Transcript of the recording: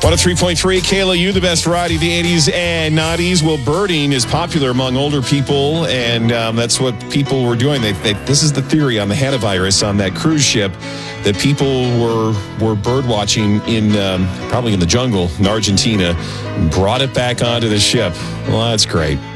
103.3 KLOU, the best variety of the 80s and 90s. Well, birding is popular among older people, and that's what people were doing. This is the theory on the hantavirus on that cruise ship, that people were bird watching in probably in the jungle in Argentina, brought it back onto the ship. Well, that's great.